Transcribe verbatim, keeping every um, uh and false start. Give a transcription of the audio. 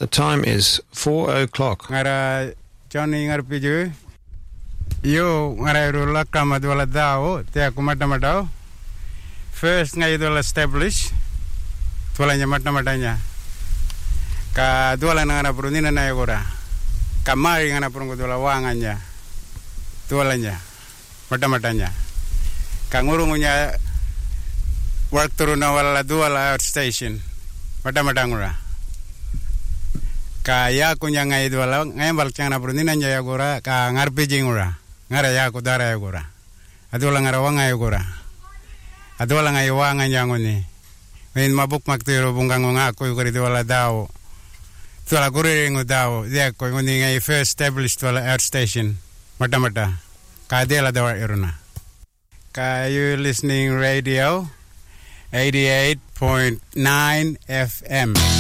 The time is four o'clock. Ngara Johnny ngarpiju. Yo ngara rula kamadwala dao te akumata matao. First ngai dola establish. Tualanya mata matanya. Ka duala ngana prunina na yogora. Kamari ngana prungu dola wanganya. Tualanya mata matanya. Ka ngurungunya work turuna wala duala outstation. Mata matangura. Ka ya kunya ngai dola ngai balchana prunina nya yagora ka ngarpiji ngura. Ngara ya kudara yagora. Adola ngara wanga yagora. Adola ngai wanga nyangoni. When mabuk maktiro bungang ngako yugori dola dao. Tuala kuriringu dao. Dia ko ngoni ngai first established dola outstation. Mata mata. Ka dela dawa iruna. Ka you listening radio eighty-eight point nine F M.